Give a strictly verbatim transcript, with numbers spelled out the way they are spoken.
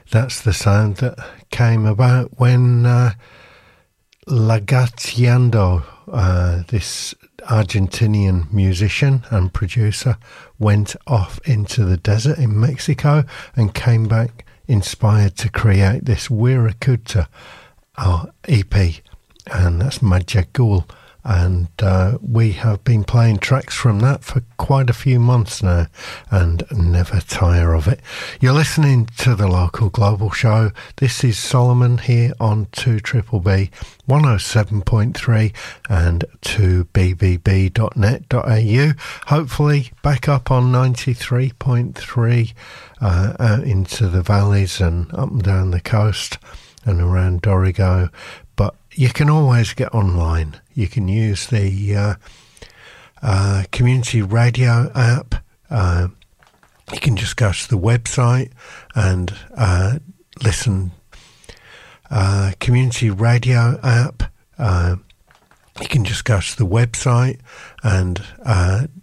That's the sound that came about when uh, Lagaciando, uh, this Argentinian musician and producer, went off into the desert in Mexico and came back inspired to create this Wirakuta uh, E P, and that's Majagul. And uh, we have been playing tracks from that for quite a few months now and never tire of it. You're listening to the Local Global Show. This is Solomon here on two B B B one oh seven point three and two b b b dot net dot a u. Hopefully back up on ninety-three point three uh, out into the valleys and up and down the coast and around Dorrigo. But you can always get online. You can use the uh, uh, community radio app. Uh, you can just go to the website and uh, listen. Uh, community radio app. Uh, you can just go to the website and uh,